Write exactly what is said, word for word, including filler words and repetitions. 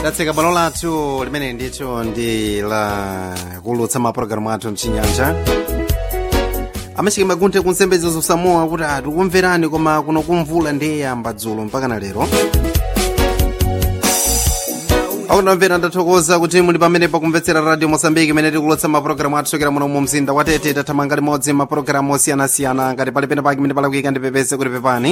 tatseka bwalo lathu limene ndithu ndi la kulutsa mapulogalamu athu mchinyanja amachiki magunthe kunsembedza zosamowa kuti atikumverani koma kuno kumvula ndiye yamba dzulo mpaka na lero akunamvera ndathokoza kuti muli pamene pakumvetsera radio Mozambique imene tikulutsa mapulogalamu athu chokera muno mu mzinda wa Tete tathamanga limodzi mapulogalamu osiyanasiyana ngati pali pena pake imene palakwika ndipepese kuti pepani